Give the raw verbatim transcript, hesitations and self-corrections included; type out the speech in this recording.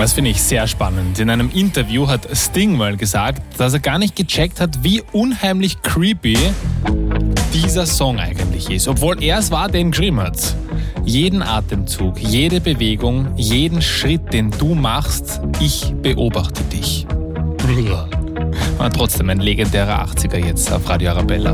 Das finde ich sehr spannend. In einem Interview hat Sting mal gesagt, dass er gar nicht gecheckt hat, wie unheimlich creepy dieser Song eigentlich ist. Obwohl er es war, der ihn geschrieben hat. Jeden Atemzug, jede Bewegung, jeden Schritt, den du machst, ich beobachte dich. War trotzdem ein legendärer achtziger jetzt auf Radio Arabella.